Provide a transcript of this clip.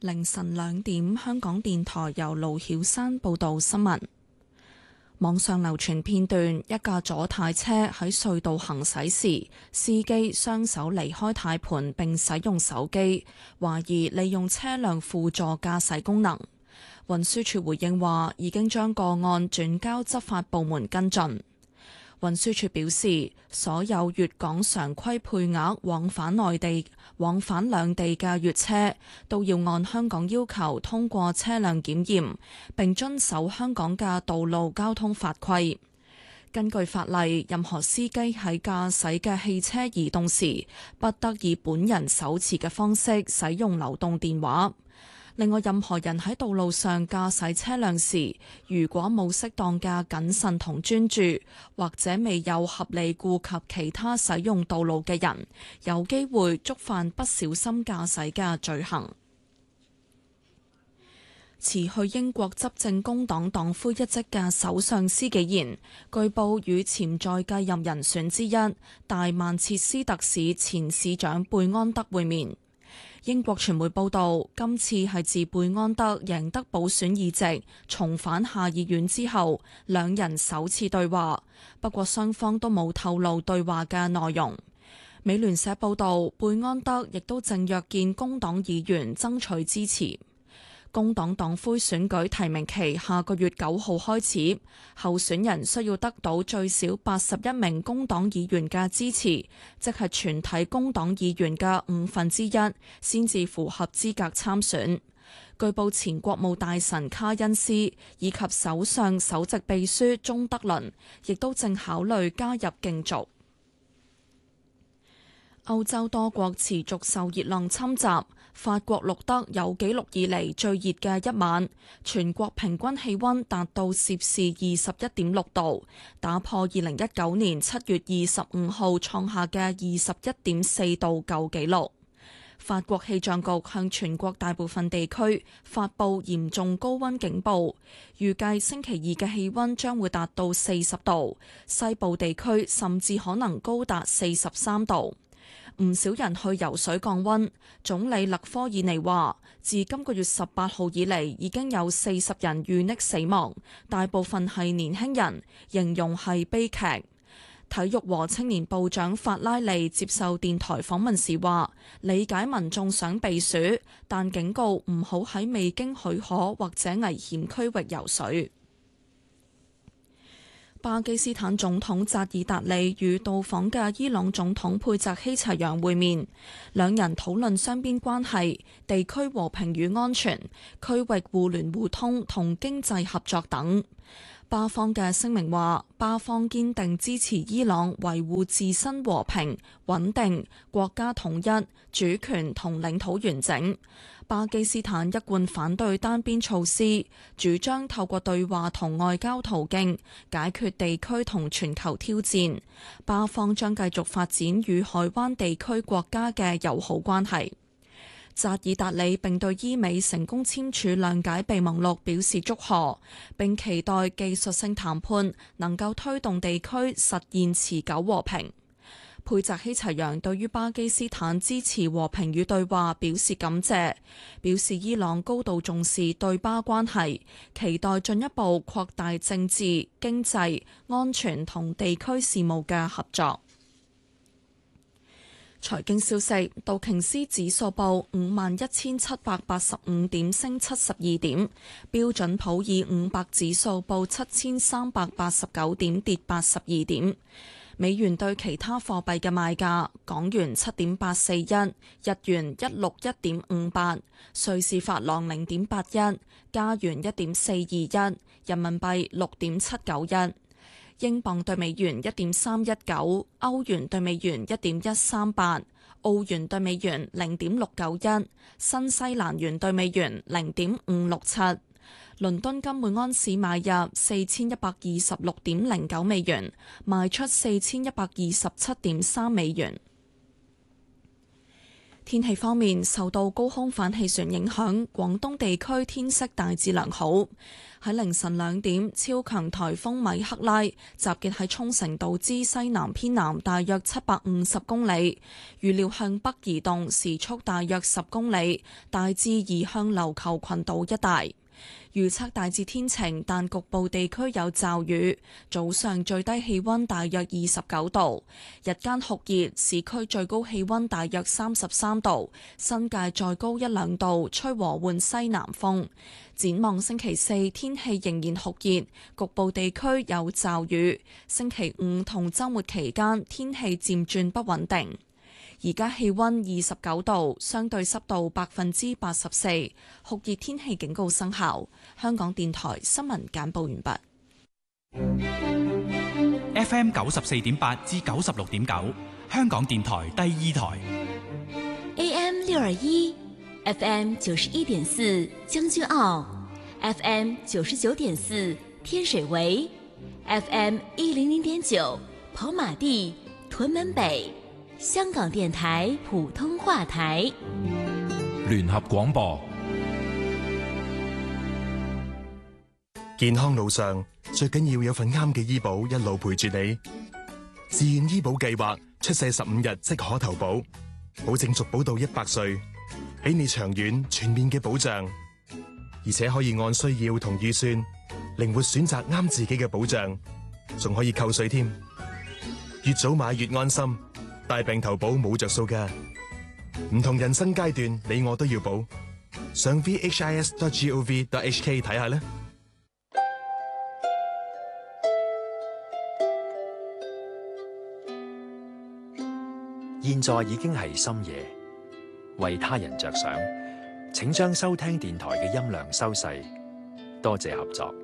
凌晨2點，香港電台由盧曉山報道新聞。網上流傳片段，一架左軚車喺隧道行駛時，司機雙手離開軚盤並使用手機，懷疑利用車輛輔助駕駛功能。運輸署回應話，已經將個案轉交執法部門跟進。運輸署表示，所有粵港常規配額往返兩地嘅粵車都要按香港要求通過車輛檢驗，並遵守香港嘅道路交通法規。根據法例，任何司機喺駕駛嘅汽車移動時，不得以本人手持嘅方式使用流動電話。另外，任何人喺道路上駕駛車輛時，如果冇適當嘅謹慎同專注，或者未有合理顧及其他使用道路嘅人，有機會觸犯不小心駕駛嘅罪行。辭去英國執政工黨黨魁一職嘅首相施紀賢，據報與潛在繼任人選之一大曼徹斯特市前市長貝安德會面。英國傳媒報道，今次係自貝安德贏得補選議席，重返下議院之後，兩人首次對話。不過雙方都冇透露對話嘅內容。美聯社報道，貝安德亦都正約見工黨議員爭取支持。工黨黨魁選舉提名期下個月9號開始，候選人需要得到最少81名工黨議員嘅支持，即係全體工黨議員嘅1/5，先至符合資格參選。據報前國務大臣卡恩斯以及首相首席秘書鍾德倫亦都正考慮加入競逐。歐洲多國持續受熱浪侵襲。法國錄得有紀錄以嚟最熱嘅一晚，全國平均氣溫達到攝氏21.6度，打破2019年7月25號創下嘅21.4度舊紀錄。法國氣象局向全國大部分地區發布嚴重高溫警報，預計星期二嘅氣溫將會達到40度，西部地區甚至可能高達43度。唔少人去游水降溫。總理勒科爾尼話，自今個月18號以嚟，已經有40人遇溺死亡，大部分係年輕人，形容係悲劇。體育和青年部長法拉利接受電台訪問時話，理解民眾想避暑，但警告唔好喺未經許可或者危險區域游水。巴基斯坦總統扎爾達里與到訪嘅伊朗總統佩澤希齊揚會面，兩人討論雙邊關係、地區和平與安全、區域互聯互通同經濟合作等。巴方嘅聲明話，巴方堅定支持伊朗維護自身和平、穩定、國家統一、主權同領土完整。巴基斯坦一貫反對單邊措施，主張透過對話同外交途徑解決地區同全球挑戰。巴方將繼續發展與海灣地區國家嘅友好關係。扎爾達里並對伊美成功簽署諒解備忘錄表示祝賀，並期待技術性談判能夠推動地區實現持久和平。佩澤希齊揚對於巴基斯坦支持和平與對話表示感謝，表示伊朗高度重視對巴關係，期待進一步擴大政治、經濟、安全同地區事務嘅合作。財經消息，道瓊斯指數報51,785點，升72點；標準普爾500指數報7,389點，跌82點。美元對其他貨幣嘅賣價：港元7.841，日元161.58，瑞士法郎0.81，加元1.421，人民幣6.791。英鎊對美元1.319，歐元對美元1.138，澳元對美元0.691，新西蘭元對美元0.567。倫敦金每安士買入4126.09美元，賣出4127.3美元。 天氣方面，受到高空反氣旋影響，廣東地區天色大致良好。喺凌晨2點，超強颱風米克拉集結喺沖繩島之西南偏南大約750公里，預料向北移動，時速大約10公里，大致移向琉球群島一帶。預測大致天晴，但局部地區有驟雨。早上最低氣溫大約29度，日間酷熱，市區最高氣溫大約33度，新界再高1-2度，吹和緩西南風。展望星期4，天氣仍然酷熱，局部地區有驟雨。星期5同週末期間，天氣漸轉不穩定。而家氣溫29度，相對濕度84%，酷熱天氣警告生效。香港電台新聞簡報完畢。 FM 94.8至96.9，香港電台第2台。 AM 621。FM 91.4將軍澳 ，FM 99.4天水圍 ，FM 100.9跑馬地屯門北，香港電台普通話台。 聯合廣播。 健康路上最緊要有份啱嘅醫保一路陪住你。自願醫保計劃出世15日即可投保，保證續保到100歲。俾你長遠全面嘅保障，而且可以按需要同預算靈活選擇啱自己嘅保障，仲可以扣稅添。越早買越安心，大病投保冇着數㗎。唔同人生階段，你我都要保。上 vhis.gov.hk 睇下啦。 現在已經係深夜。為他人着想，請將收聽電台嘅音量收細，多謝合作。